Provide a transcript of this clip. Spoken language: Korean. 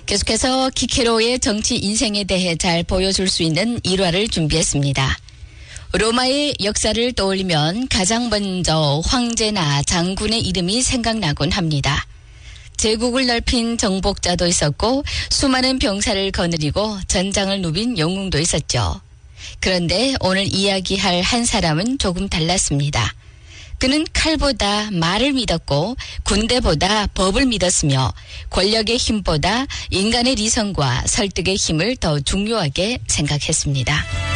계속해서 키케로의 정치 인생에 대해 잘 보여줄 수 있는 일화를 준비했습니다. 로마의 역사를 떠올리면 가장 먼저 황제나 장군의 이름이 생각나곤 합니다. 제국을 넓힌 정복자도 있었고 수많은 병사를 거느리고 전장을 누빈 영웅도 있었죠. 그런데 오늘 이야기할 한 사람은 조금 달랐습니다. 그는 칼보다 말을 믿었고 군대보다 법을 믿었으며 권력의 힘보다 인간의 리성과 설득의 힘을 더 중요하게 생각했습니다.